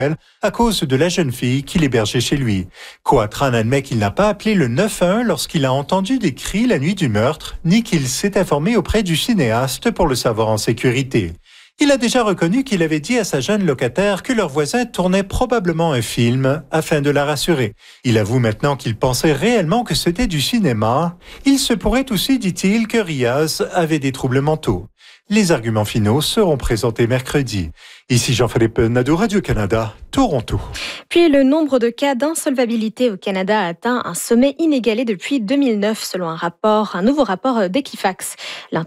à cause de la jeune fille qu'il hébergeait chez lui. Coatran admet qu'il n'a pas appelé le 911 lorsqu'il a entendu des cris la nuit du meurtre, ni qu'il s'est informé auprès du cinéaste pour le savoir en sécurité. Il a déjà reconnu qu'il avait dit à sa jeune locataire que leur voisin tournait probablement un film afin de la rassurer. Il avoue maintenant qu'il pensait réellement que c'était du cinéma. Il se pourrait aussi, dit-il, que Riaz avait des troubles mentaux. Les arguments finaux seront présentés mercredi. Ici Jean-Philippe Nadeau, Radio-Canada, Toronto. Puis le nombre de cas d'insolvabilité au Canada a atteint un sommet inégalé depuis 2009, selon un nouveau rapport d'Equifax, l'une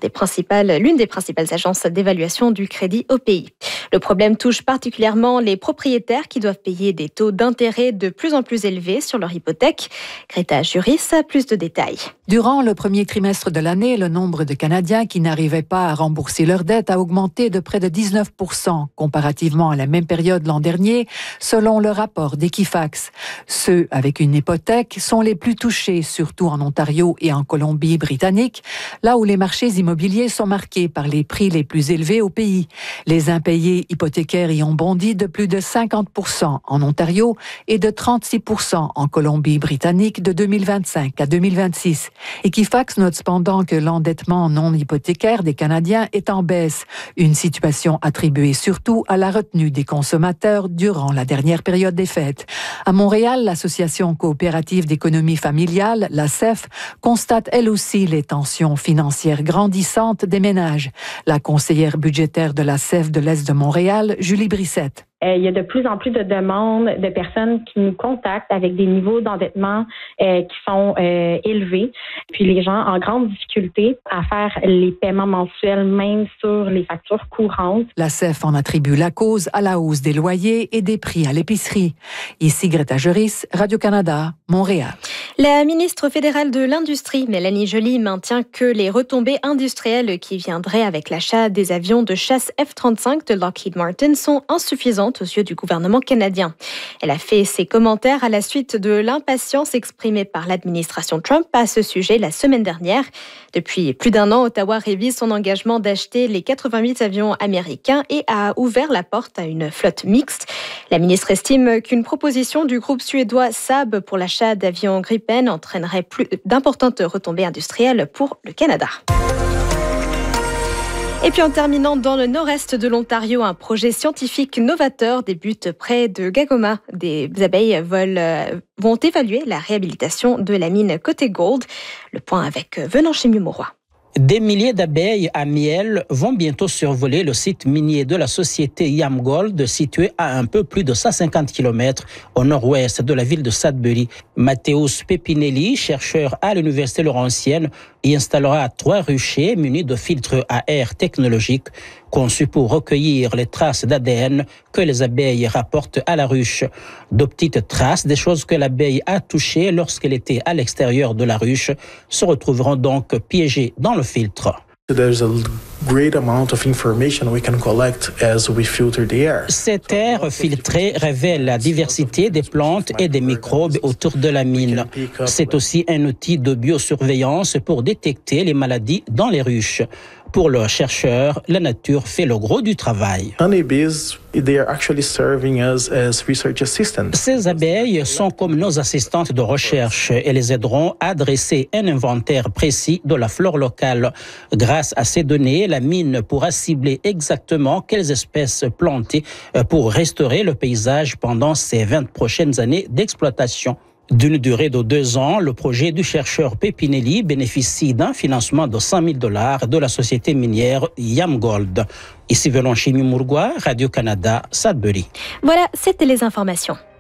des principales agences d'évaluation du crédit au pays. Le problème touche particulièrement les propriétaires qui doivent payer des taux d'intérêt de plus en plus élevés sur leur hypothèque. Greta Juris a plus de détails. Durant le premier trimestre de l'année, le nombre de Canadiens qui n'arrivaient pas à rembourser leurs dettes a augmenté de près de 19% comparativement à la même période l'an dernier, selon le rapport d'Equifax. Ceux avec une hypothèque sont les plus touchés, surtout en Ontario et en Colombie-Britannique, là où les marchés immobiliers sont marqués par les prix les plus élevés au pays. Les impayés hypothécaires y ont bondi de plus de 50% en Ontario et de 36% en Colombie-Britannique de 2025 à 2026. Equifax note cependant que l'endettement non hypothécaire des Canadiens est en baisse, une situation attribuée surtout à la retenue des consommateurs durant la dernière période des fêtes. À Montréal, l'Association coopérative d'économie familiale, la CEF, constate elle aussi les tensions financières grandissantes des ménages. La conseillère budgétaire de la CEF de l'Est de Montréal, Julie Brissette. Il y a de plus en plus de demandes de personnes qui nous contactent avec des niveaux d'endettement qui sont élevés. Puis les gens en grande difficulté à faire les paiements mensuels, même sur les factures courantes. La CEF en attribue la cause à la hausse des loyers et des prix à l'épicerie. Ici Greta Juris, Radio-Canada, Montréal. La ministre fédérale de l'Industrie, Mélanie Joly, maintient que les retombées industrielles qui viendraient avec l'achat des avions de chasse F-35 de Lockheed Martin sont insuffisantes aux yeux du gouvernement canadien. Elle a fait ses commentaires à la suite de l'impatience exprimée par l'administration Trump à ce sujet la semaine dernière. Depuis plus d'un an, Ottawa révise son engagement d'acheter les 88 avions américains et a ouvert la porte à une flotte mixte. La ministre estime qu'une proposition du groupe suédois Saab pour l'achat d'avions Gripen entraînerait plus d'importantes retombées industrielles pour le Canada. Et puis en terminant dans le nord-est de l'Ontario, un projet scientifique novateur débute près de Gagoma. Des abeilles vont évaluer la réhabilitation de la mine Côté Gold. Le point avec Venant chez Mauroy. Des milliers d'abeilles à miel vont bientôt survoler le site minier de la société Yamgold, situé à un peu plus de 150 km au nord-ouest de la ville de Sudbury. Mathéus Pepinelli, chercheur à l'Université Laurentienne, y installera 3 ruchers munis de filtres à air technologiques conçus pour recueillir les traces d'ADN que les abeilles rapportent à la ruche. De petites traces, des choses que l'abeille a touchées lorsqu'elle était à l'extérieur de la ruche, se retrouveront donc piégées dans le filtre. Cet air filtré révèle la diversité des plantes et des microbes autour de la mine. C'est aussi un outil de biosurveillance pour détecter les maladies dans les ruches. Pour le chercheur, la nature fait le gros du travail. Ces abeilles sont comme nos assistantes de recherche et les aideront à dresser un inventaire précis de la flore locale. Grâce à ces données, la mine pourra cibler exactement quelles espèces planter pour restaurer le paysage pendant ces 20 prochaines années d'exploitation. D'une durée de 2 ans, le projet du chercheur Pepinelli bénéficie d'un financement de $100 000 de la société minière Yamgold. Ici Venant chez Mauroy, Radio-Canada, Sudbury. Voilà, c'était les informations.